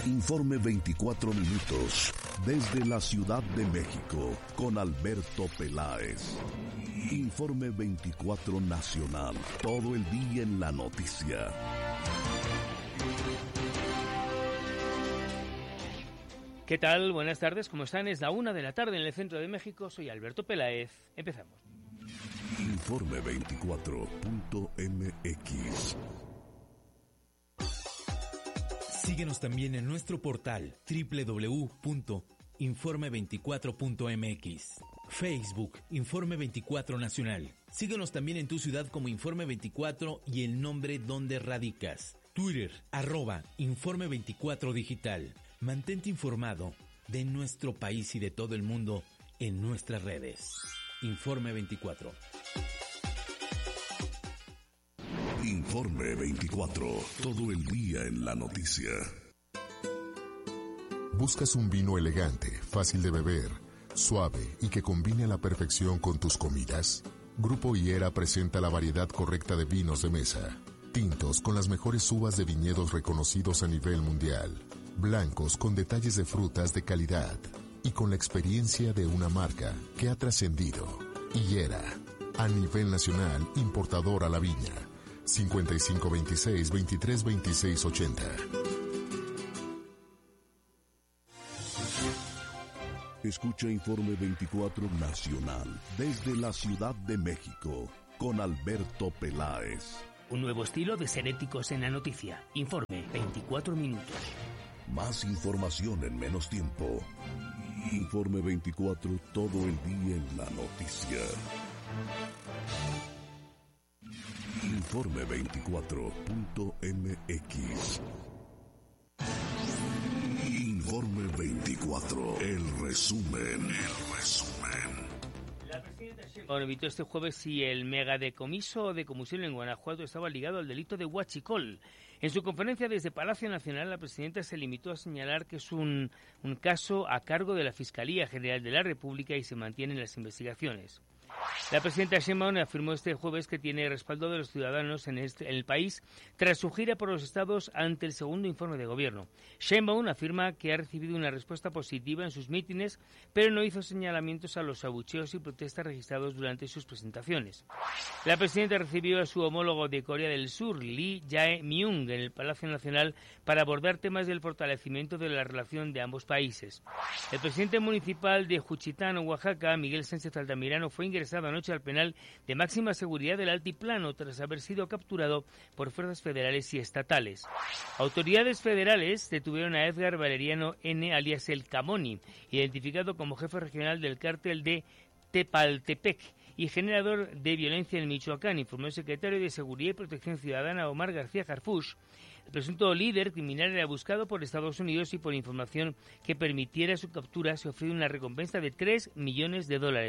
Informe 24 minutos desde la Ciudad de México con Alberto Peláez. Informe 24 nacional, todo el día en la noticia. ¿Qué tal? Buenas tardes, ¿cómo están? Es la 1 de la tarde en el centro de México. Soy Alberto Peláez. Empezamos. Informe 24.mx. Síguenos también en nuestro portal www.informe24.mx. Facebook, Informe 24 Nacional. Síguenos también en tu ciudad como Informe 24 y el nombre donde radicas. Twitter, @Informe 24 Digital. Mantente informado de nuestro país y de todo el mundo en nuestras redes. Informe 24. Informe 24, todo el día en la noticia. ¿Buscas un vino elegante, fácil de beber, suave y que combine a la perfección con tus comidas? Grupo Higuera presenta la variedad correcta de vinos de mesa. Tintos con las mejores uvas de viñedos reconocidos a nivel mundial. Blancos con detalles de frutas de calidad. Y con la experiencia de una marca que ha trascendido. Higuera, a nivel nacional, importador a la viña. 5526-232680. Escucha Informe 24 Nacional desde la Ciudad de México con Alberto Peláez. Un nuevo estilo de ser éticos en la noticia. Informe 24 minutos. Más información en menos tiempo. Informe 24, todo el día en la noticia. Informe 24.mx. Informe 24, el resumen. La presidenta Sheinbaum evitó este jueves si el megadecomiso de combustible en Guanajuato estaba ligado al delito de huachicol. En su conferencia desde Palacio Nacional, la presidenta se limitó a señalar que es un caso a cargo de la Fiscalía General de la República y se mantienen las investigaciones. La presidenta Sheinbaum afirmó este jueves que tiene respaldo de los ciudadanos en el país tras su gira por los estados ante el segundo informe de gobierno. Sheinbaum afirma que ha recibido una respuesta positiva en sus mítines, pero no hizo señalamientos a los abucheos y protestas registrados durante sus presentaciones. La presidenta recibió a su homólogo de Corea del Sur, Lee Jae-myung, en el Palacio Nacional para abordar temas del fortalecimiento de la relación de ambos países. El presidente municipal de Juchitán, Oaxaca, Miguel Sánchez Altamirano, fue ingresado anoche al penal de máxima seguridad del Altiplano tras haber sido capturado por fuerzas federales y estatales. Autoridades federales detuvieron a Edgar Valeriano N., alias El Camoni, identificado como jefe regional del cártel de Tepaltepec y generador de violencia en Michoacán, informó el secretario de Seguridad y Protección Ciudadana, Omar García Harfuch. El presunto líder criminal era buscado por Estados Unidos y por información que permitiera su captura se ofreció una recompensa de $3 millones.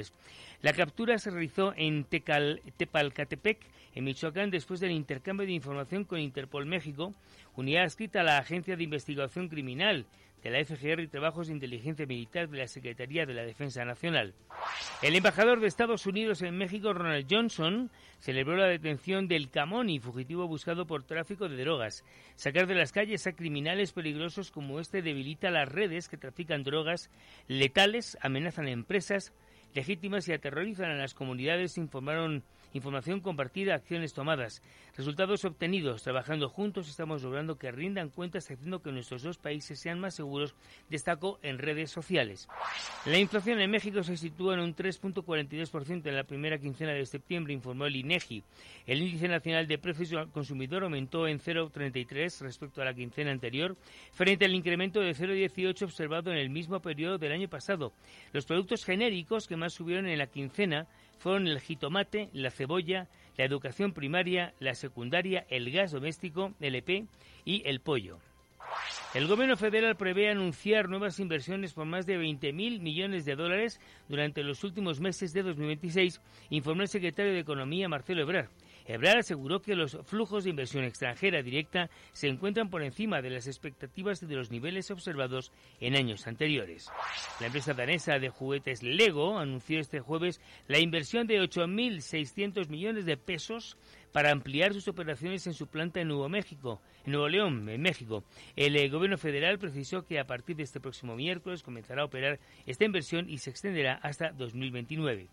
La captura se realizó en Tepalcatepec, en Michoacán, después del intercambio de información con Interpol México, unidad adscrita a la Agencia de Investigación Criminal de la FGR y Trabajos de Inteligencia Militar de la Secretaría de la Defensa Nacional. El embajador de Estados Unidos en México, Ronald Johnson, celebró la detención del Camoni, fugitivo buscado por tráfico de drogas. Sacar de las calles a criminales peligrosos como este debilita las redes que trafican drogas letales, amenazan a empresas legítimas y aterrorizan a las comunidades, información compartida, acciones tomadas. Resultados obtenidos. Trabajando juntos estamos logrando que rindan cuentas haciendo que nuestros dos países sean más seguros, destacó en redes sociales. La inflación en México se sitúa en un 3.42% en la primera quincena de septiembre, informó el INEGI. El índice nacional de precios al consumidor aumentó en 0.33 respecto a la quincena anterior, frente al incremento de 0.18 observado en el mismo periodo del año pasado. Los productos genéricos que más subieron en la quincena fueron el jitomate, la cebolla, la educación primaria, la secundaria, el gas doméstico, LP y el pollo. El gobierno federal prevé anunciar nuevas inversiones por más de $20.000 millones durante los últimos meses de 2026, informó el secretario de Economía, Marcelo Ebrard. Ebrard aseguró que los flujos de inversión extranjera directa se encuentran por encima de las expectativas y de los niveles observados en años anteriores. La empresa danesa de juguetes Lego anunció este jueves la inversión de 8.600 millones de pesos para ampliar sus operaciones en su planta en Nuevo León, en México. El gobierno federal precisó que a partir de este próximo miércoles comenzará a operar esta inversión y se extenderá hasta 2029.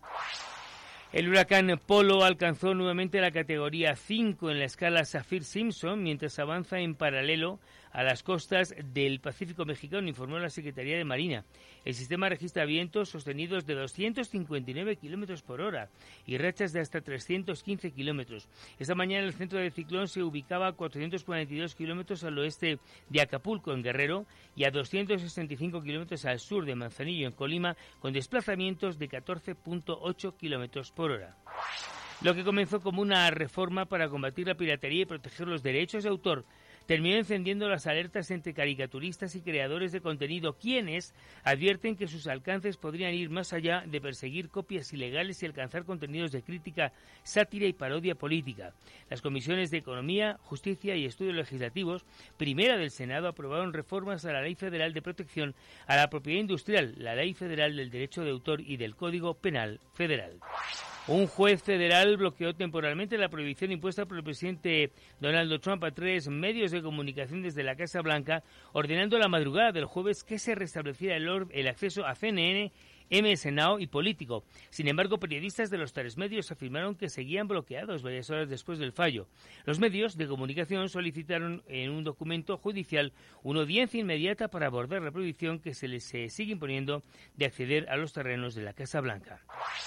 El huracán Polo alcanzó nuevamente la categoría 5 en la escala Saffir-Simpson mientras avanza en paralelo a las costas del Pacífico mexicano, informó la Secretaría de Marina. El sistema registra vientos sostenidos de 259 kilómetros por hora y rachas de hasta 315 kilómetros. Esta mañana el centro del ciclón se ubicaba a 442 kilómetros al oeste de Acapulco, en Guerrero, y a 265 kilómetros al sur de Manzanillo, en Colima, con desplazamientos de 14.8 kilómetros por hora. Lo que comenzó como una reforma para combatir la piratería y proteger los derechos de autor terminó encendiendo las alertas entre caricaturistas y creadores de contenido, quienes advierten que sus alcances podrían ir más allá de perseguir copias ilegales y alcanzar contenidos de crítica, sátira y parodia política. Las comisiones de Economía, Justicia y Estudios Legislativos, primera del Senado, aprobaron reformas a la Ley Federal de Protección a la Propiedad Industrial, la Ley Federal del Derecho de Autor y del Código Penal Federal. Un juez federal bloqueó temporalmente la prohibición impuesta por el presidente Donald Trump a 3 medios de comunicación desde la Casa Blanca, ordenando la madrugada del jueves que se restableciera el acceso a CNN, MS Now y Político. Sin embargo, periodistas de los 3 medios afirmaron que seguían bloqueados varias horas después del fallo. Los medios de comunicación solicitaron en un documento judicial una audiencia inmediata para abordar la prohibición que se les sigue imponiendo de acceder a los terrenos de la Casa Blanca.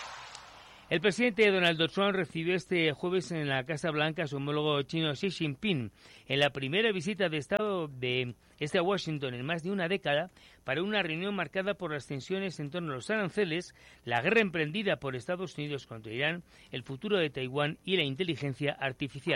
El presidente Donald Trump recibió este jueves en la Casa Blanca a su homólogo chino Xi Jinping en la primera visita de Estado de a Washington en más de una década para una reunión marcada por las tensiones en torno a los aranceles, la guerra emprendida por Estados Unidos contra Irán, el futuro de Taiwán y la inteligencia artificial.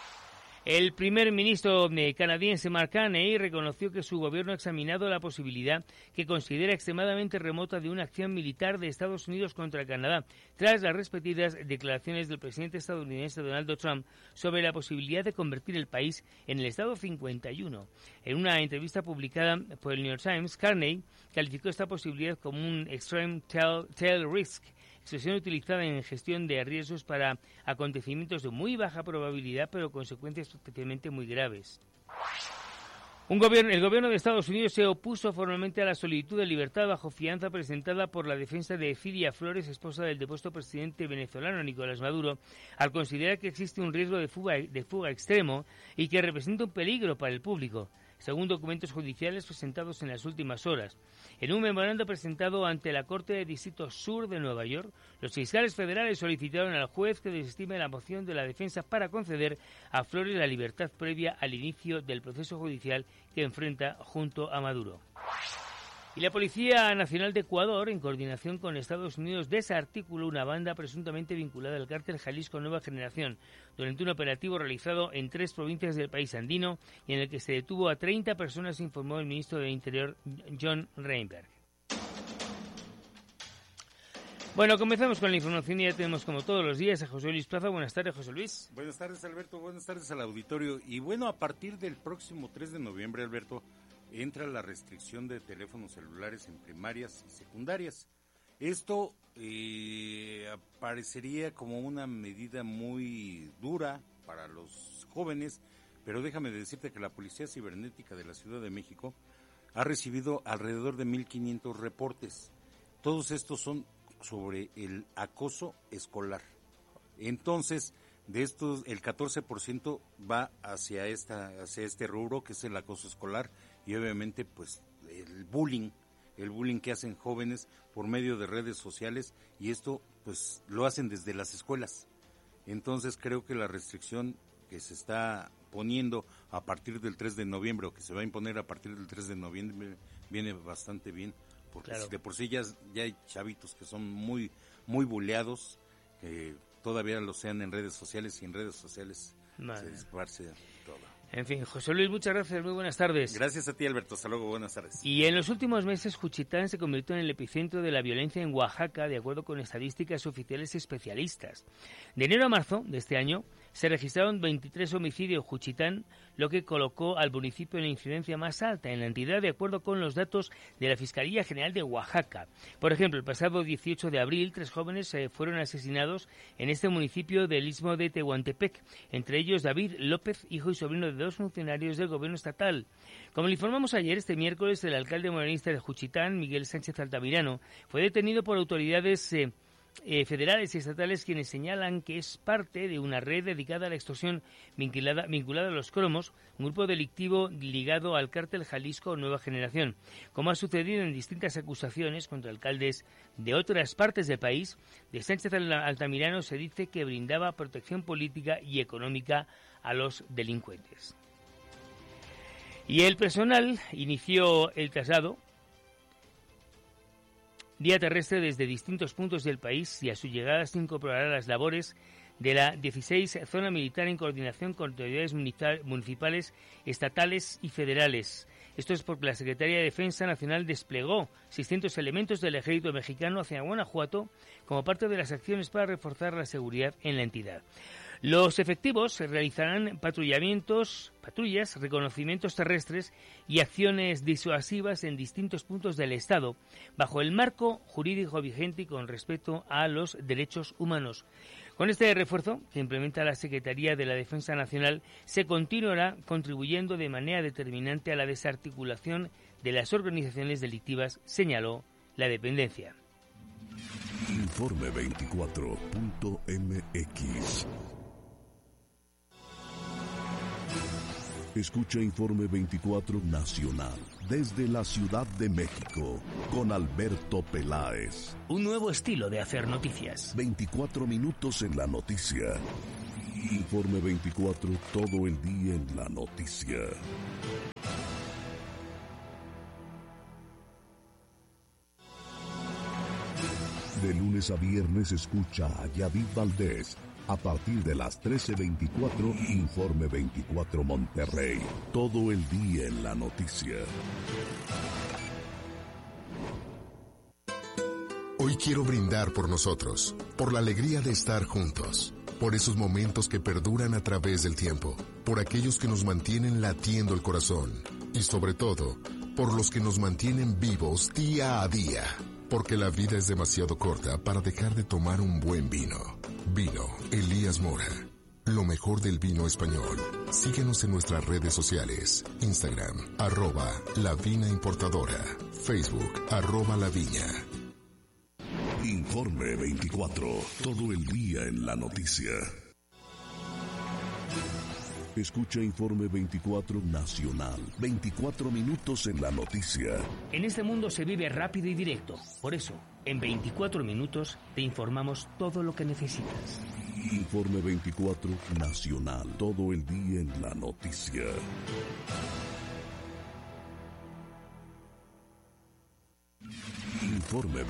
El primer ministro canadiense Mark Carney reconoció que su gobierno ha examinado la posibilidad que considera extremadamente remota de una acción militar de Estados Unidos contra Canadá, tras las repetidas declaraciones del presidente estadounidense Donald Trump sobre la posibilidad de convertir el país en el Estado 51. En una entrevista publicada por el New York Times, Carney calificó esta posibilidad como un extreme tail risk, expresión utilizada en gestión de riesgos para acontecimientos de muy baja probabilidad, pero consecuencias potencialmente muy graves. El gobierno de Estados Unidos se opuso formalmente a la solicitud de libertad bajo fianza presentada por la defensa de Fidia Flores, esposa del depuesto presidente venezolano Nicolás Maduro, al considerar que existe un riesgo de fuga extremo y que representa un peligro para el público, según documentos judiciales presentados en las últimas horas. En un memorando presentado ante la Corte de Distrito Sur de Nueva York, los fiscales federales solicitaron al juez que desestime la moción de la defensa para conceder a Flores la libertad previa al inicio del proceso judicial que enfrenta junto a Maduro. Y la Policía Nacional de Ecuador, en coordinación con Estados Unidos, desarticuló una banda presuntamente vinculada al cártel Jalisco Nueva Generación durante un operativo realizado en 3 provincias del país andino y en el que se detuvo a 30 personas, informó el ministro del Interior, John Reinberg. Bueno, comenzamos con la información y ya tenemos como todos los días a José Luis Plaza. Buenas tardes, José Luis. Buenas tardes, Alberto. Buenas tardes al auditorio. Y bueno, a partir del próximo 3 de noviembre, Alberto, entra la restricción de teléfonos celulares en primarias y secundarias. Esto parecería como una medida muy dura para los jóvenes, pero déjame decirte que la Policía Cibernética de la Ciudad de México ha recibido alrededor de 1,500 reportes. Todos estos son sobre el acoso escolar. Entonces, de estos, el 14% va hacia este rubro, que es el acoso escolar, y obviamente pues el bullying que hacen jóvenes por medio de redes sociales, y esto pues lo hacen desde las escuelas. Entonces creo que la restricción que se está poniendo a partir del 3 de noviembre, o que se va a imponer a partir del 3 de noviembre, viene bastante bien, porque claro, de por sí ya hay chavitos que son muy, muy buleados, que todavía lo sean en redes sociales, y en redes sociales se disparce todo. En fin, José Luis, muchas gracias, muy buenas tardes. Gracias a ti, Alberto, hasta luego, buenas tardes. Y en los últimos meses, Juchitán se convirtió en el epicentro de la violencia en Oaxaca, de acuerdo con estadísticas oficiales especialistas. De enero a marzo de este año, se registraron 23 homicidios en Juchitán, lo que colocó al municipio en la incidencia más alta en la entidad, de acuerdo con los datos de la Fiscalía General de Oaxaca. Por ejemplo, el pasado 18 de abril, 3 jóvenes fueron asesinados en este municipio del istmo de Tehuantepec, entre ellos David López, hijo y sobrino de 2 funcionarios del gobierno estatal. Como le informamos ayer, este miércoles, el alcalde morenista de Juchitán, Miguel Sánchez Altamirano, fue detenido por autoridades federales y estatales, quienes señalan que es parte de una red dedicada a la extorsión vinculada a los cromos, un grupo delictivo ligado al cártel Jalisco Nueva Generación. Como ha sucedido en distintas acusaciones contra alcaldes de otras partes del país, de Sánchez Altamirano se dice que brindaba protección política y económica a los delincuentes. Y el personal inició el traslado vía terrestre desde distintos puntos del país, y a su llegada se incorporará las labores de la 16 Zona Militar en coordinación con autoridades municipales, estatales y federales. Esto es porque la Secretaría de Defensa Nacional desplegó 600 elementos del ejército mexicano hacia Guanajuato como parte de las acciones para reforzar la seguridad en la entidad. Los efectivos realizarán patrullas, reconocimientos terrestres y acciones disuasivas en distintos puntos del Estado, bajo el marco jurídico vigente y con respeto a los derechos humanos. Con este refuerzo que implementa la Secretaría de la Defensa Nacional, se continuará contribuyendo de manera determinante a la desarticulación de las organizaciones delictivas, señaló la dependencia. Informe 24.mx. Escucha Informe 24 Nacional desde la Ciudad de México con Alberto Peláez. Un nuevo estilo de hacer noticias. 24 minutos en la noticia. Informe 24, todo el día en la noticia. De lunes a viernes escucha a Yadid Valdés. A partir de las 13:24, Informe 24 Monterrey. Todo el día en la noticia. Hoy quiero brindar por nosotros, por la alegría de estar juntos, por esos momentos que perduran a través del tiempo, por aquellos que nos mantienen latiendo el corazón y sobre todo, por los que nos mantienen vivos día a día. Porque la vida es demasiado corta para dejar de tomar un buen vino. Vino Elías Mora. Lo mejor del vino español. Síguenos en nuestras redes sociales. Instagram, @lavinaimportadora. Facebook, @laviña. Informe 24. Todo el día en la noticia. Escucha Informe 24 Nacional. 24 minutos en la noticia. En este mundo se vive rápido y directo. Por eso, en 24 minutos te informamos todo lo que necesitas. Informe 24 Nacional. Todo el día en la noticia. Informe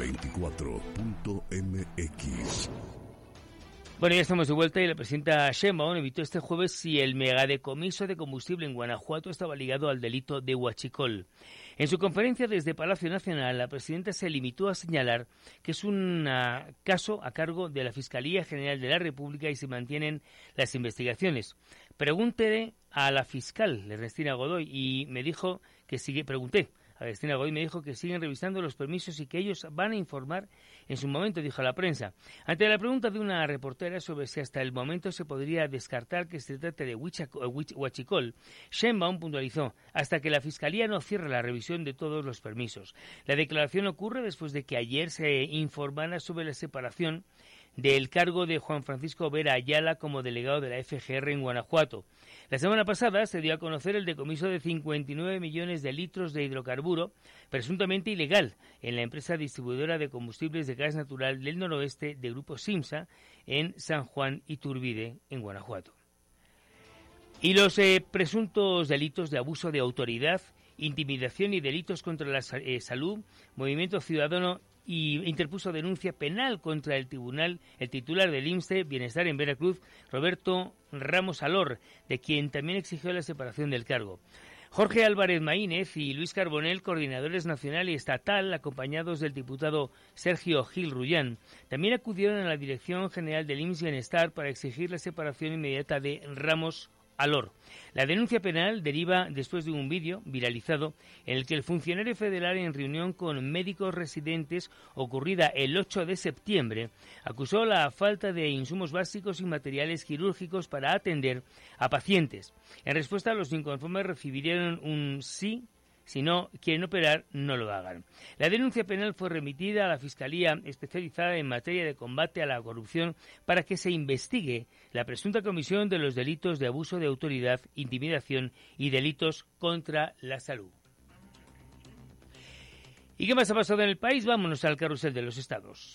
24.mx. Bueno, ya estamos de vuelta y la presidenta Sheinbaum evitó este jueves si el megadecomiso de combustible en Guanajuato estaba ligado al delito de huachicol. En su conferencia desde Palacio Nacional, la presidenta se limitó a señalar que es un caso a cargo de la Fiscalía General de la República y se mantienen las investigaciones. Pregunté a la fiscal, Ernestina Godoy, y me dijo que pregunté a Ernestina Godoy, me dijo que siguen revisando los permisos y que ellos van a informar en su momento, dijo a la prensa. Ante la pregunta de una reportera sobre si hasta el momento se podría descartar que se trate de huachicol, Sheinbaum puntualizó: hasta que la Fiscalía no cierre la revisión de todos los permisos. La declaración ocurre después de que ayer se informara sobre la separación del cargo de Juan Francisco Vera Ayala como delegado de la FGR en Guanajuato. La semana pasada se dio a conocer el decomiso de 59 millones de litros de hidrocarburo presuntamente ilegal en la empresa distribuidora de combustibles de gas natural del noroeste de Grupo Simsa en San Juan Iturbide, en Guanajuato. Y los presuntos delitos de abuso de autoridad, intimidación y delitos contra la salud, Movimiento Ciudadano interpuso denuncia penal contra el titular del IMSSE Bienestar en Veracruz, Roberto Ramos Alor, de quien también exigió la separación del cargo. Jorge Álvarez Maínez y Luis Carbonell, coordinadores nacional y estatal, acompañados del diputado Sergio Gil Rullán, también acudieron a la Dirección General del IMSS Bienestar para exigir la separación inmediata de Ramos Alor. La denuncia penal deriva después de un vídeo viralizado en el que el funcionario federal, en reunión con médicos residentes ocurrida el 8 de septiembre, acusó la falta de insumos básicos y materiales quirúrgicos para atender a pacientes. En respuesta, los inconformes recibieron un sí. Si no quieren operar, no lo hagan. La denuncia penal fue remitida a la Fiscalía especializada en materia de combate a la corrupción para que se investigue la presunta comisión de los delitos de abuso de autoridad, intimidación y delitos contra la salud. ¿Y qué más ha pasado en el país? Vámonos al carrusel de los estados.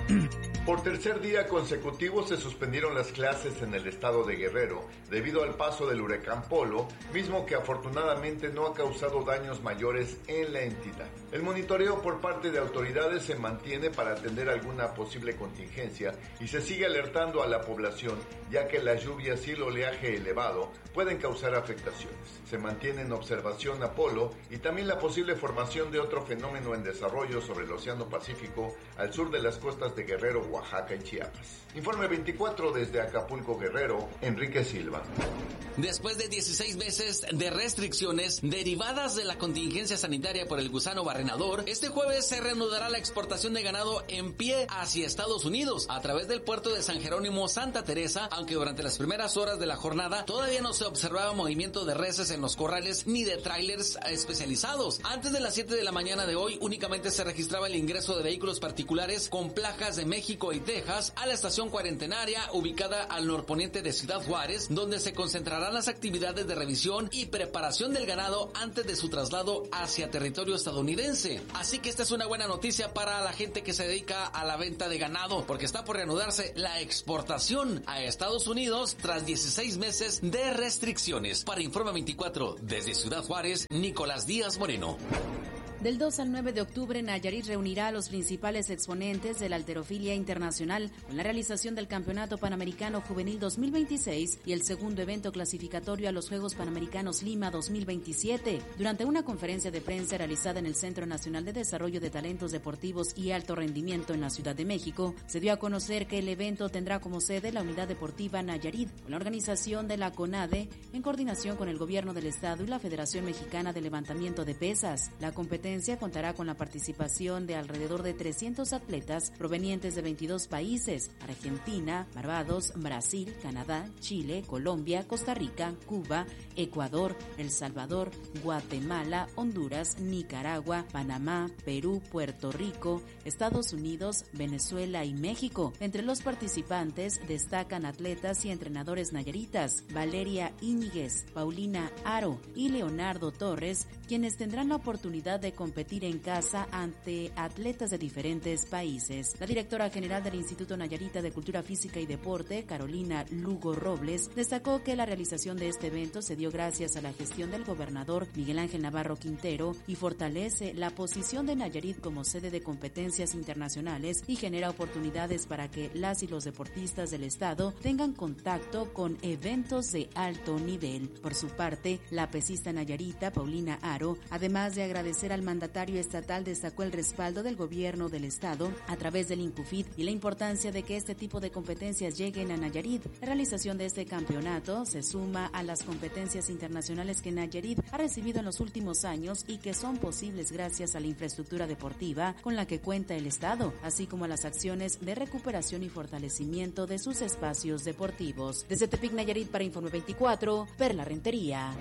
Por tercer día consecutivo se suspendieron las clases en el estado de Guerrero debido al paso del huracán Polo, mismo que afortunadamente no ha causado daños mayores en la entidad. El monitoreo por parte de autoridades se mantiene para atender alguna posible contingencia y se sigue alertando a la población, ya que las lluvias y el oleaje elevado pueden causar afectaciones. Se mantiene en observación a Polo y también la posible formación de otro fenómeno en desarrollo sobre el Océano Pacífico al sur de las costas de Guerrero, Oaxaca y Chiapas. Informe 24 desde Acapulco, Guerrero, Enrique Silva. Después de 16 meses de restricciones derivadas de la contingencia sanitaria por el gusano barrenador, este jueves se reanudará la exportación de ganado en pie hacia Estados Unidos a través del puerto de San Jerónimo Santa Teresa, aunque durante las primeras horas de la jornada todavía no se observaba movimiento de reses en los corrales ni de trailers especializados. Antes de las 7 de la mañana de hoy únicamente se registraba el ingreso de vehículos particulares con placas de México y Texas a la estación cuarentenaria ubicada al norponiente de Ciudad Juárez, donde se concentrarán las actividades de revisión y preparación del ganado antes de su traslado hacia territorio estadounidense. Así que esta es una buena noticia para la gente que se dedica a la venta de ganado, porque está por reanudarse la exportación a Estados Unidos tras 16 meses de restricciones. Para Informe 24 desde Ciudad Juárez, Nicolás Díaz Moreno. Del 2 al 9 de octubre, Nayarit reunirá a los principales exponentes de la halterofilia internacional con la realización del Campeonato Panamericano Juvenil 2026 y el segundo evento clasificatorio a los Juegos Panamericanos Lima 2027. Durante una conferencia de prensa realizada en el Centro Nacional de Desarrollo de Talentos Deportivos y Alto Rendimiento en la Ciudad de México, se dio a conocer que el evento tendrá como sede la Unidad Deportiva Nayarit, con la organización de la CONADE, en coordinación con el Gobierno del Estado y la Federación Mexicana de Levantamiento de Pesas. La competencia contará con la participación de alrededor de 300 atletas provenientes de 22 países: Argentina, Barbados, Brasil, Canadá, Chile, Colombia, Costa Rica, Cuba, Ecuador, El Salvador, Guatemala, Honduras, Nicaragua, Panamá, Perú, Puerto Rico, Estados Unidos, Venezuela y México. Entre los participantes destacan atletas y entrenadores nayaritas: Valeria Íñiguez, Paulina Aro y Leonardo Torres, quienes tendrán la oportunidad de competir en casa ante atletas de diferentes países. La directora general del Instituto Nayarita de Cultura Física y Deporte, Carolina Lugo Robles, destacó que la realización de este evento se dio gracias a la gestión del gobernador Miguel Ángel Navarro Quintero y fortalece la posición de Nayarit como sede de competencias internacionales y genera oportunidades para que las y los deportistas del estado tengan contacto con eventos de alto nivel. Por su parte, la pesista nayarita Paulina Aro, además de agradecer al mandatario estatal, destacó el respaldo del gobierno del estado a través del INCUFIT y la importancia de que este tipo de competencias lleguen a Nayarit. La realización de este campeonato se suma a las competencias internacionales que Nayarit ha recibido en los últimos años y que son posibles gracias a la infraestructura deportiva con la que cuenta el estado, así como a las acciones de recuperación y fortalecimiento de sus espacios deportivos. Desde Tepic, Nayarit, para Informe 24, Perla Rentería.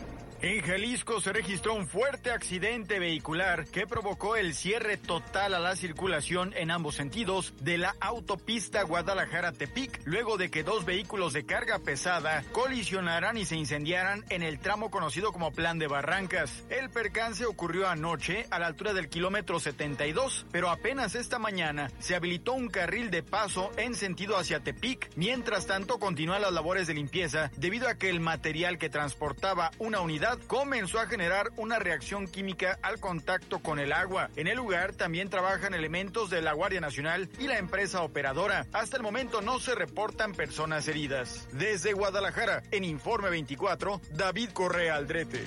En Jalisco se registró un fuerte accidente vehicular que provocó el cierre total a la circulación en ambos sentidos de la autopista Guadalajara-Tepic, luego de que dos vehículos de carga pesada colisionaran y se incendiaran en el tramo conocido como Plan de Barrancas. El percance ocurrió anoche a la altura del kilómetro 72, pero apenas esta mañana se habilitó un carril de paso en sentido hacia Tepic. Mientras tanto, continúan las labores de limpieza debido a que el material que transportaba una unidad gravedad comenzó a generar una reacción química al contacto con el agua. En el lugar también trabajan elementos de la Guardia Nacional y la empresa operadora. Hasta el momento no se reportan personas heridas. Desde Guadalajara, en Informe 24, David Correa Aldrete.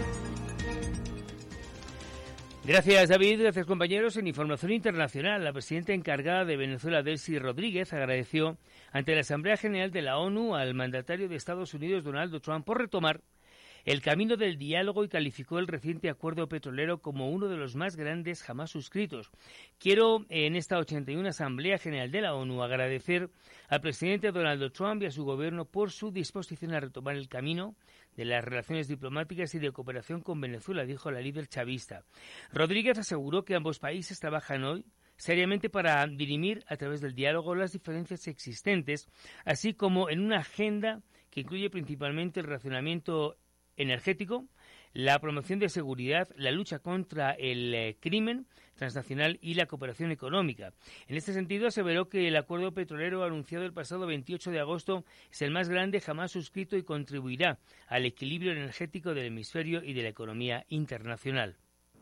Gracias, David. Gracias, compañeros. En información internacional, la presidenta encargada de Venezuela, Delcy Rodríguez, agradeció ante la Asamblea General de la ONU al mandatario de Estados Unidos, Donald Trump, por retomar el camino del diálogo y calificó el reciente acuerdo petrolero como uno de los más grandes jamás suscritos. Quiero, en esta 81 Asamblea General de la ONU, agradecer al presidente Donald Trump y a su gobierno por su disposición a retomar el camino de las relaciones diplomáticas y de cooperación con Venezuela, dijo la líder chavista. Rodríguez aseguró que ambos países trabajan hoy seriamente para dirimir a través del diálogo las diferencias existentes, así como en una agenda que incluye principalmente el racionamiento energético, la promoción de seguridad, la lucha contra el crimen transnacional y la cooperación económica. En este sentido, aseveró que el acuerdo petrolero anunciado el pasado 28 de agosto es el más grande jamás suscrito y contribuirá al equilibrio energético del hemisferio y de la economía internacional.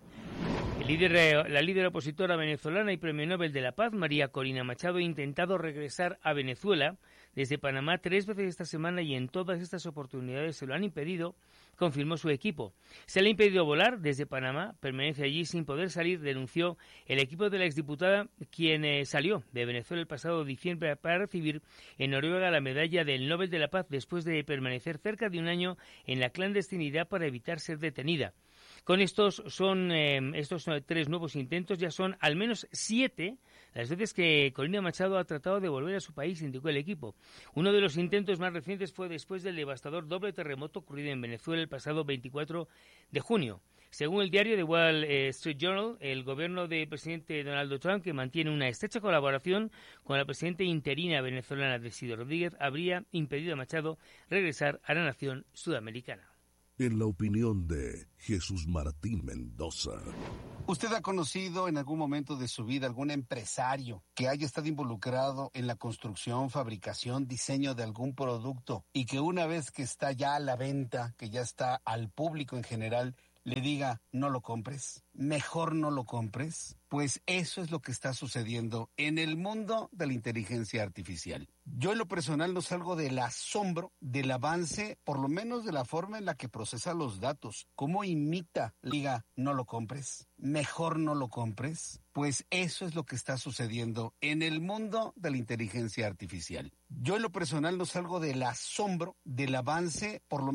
La líder opositora venezolana y Premio Nobel de la Paz, María Corina Machado, ha intentado regresar a Venezuela desde Panamá 3 veces esta semana y en todas estas oportunidades se lo han impedido, confirmó su equipo. Se le ha impedido volar desde Panamá, permanece allí sin poder salir, denunció el equipo de la exdiputada, quien salió de Venezuela el pasado diciembre para recibir en Noruega la medalla del Nobel de la Paz después de permanecer cerca de un año en la clandestinidad para evitar ser detenida. Con estos 3 nuevos intentos, ya son al menos 7 las veces que Corina Machado ha tratado de volver a su país, indicó el equipo. Uno de los intentos más recientes fue después del devastador doble terremoto ocurrido en Venezuela el pasado 24 de junio. Según el diario The Wall Street Journal, el gobierno del presidente Donald Trump, que mantiene una estrecha colaboración con la presidenta interina venezolana Delcy Rodríguez, habría impedido a Machado regresar a la nación sudamericana. En la opinión de Jesús Martín Mendoza. ¿Usted ha conocido en algún momento de su vida algún empresario que haya estado involucrado en la construcción, fabricación, diseño de algún producto y que una vez que está ya a la venta, que ya está al público en general, le diga no lo compres, mejor no lo compres? Pues eso es lo que está sucediendo en el mundo de la inteligencia artificial. Yo en lo personal no salgo del asombro del avance, por lo menos de la forma en la que procesa los datos, cómo imita, diga no lo compres, mejor no lo compres. Pues eso es lo que está sucediendo en el mundo de la inteligencia artificial. Yo en lo personal no salgo del asombro del avance, por lo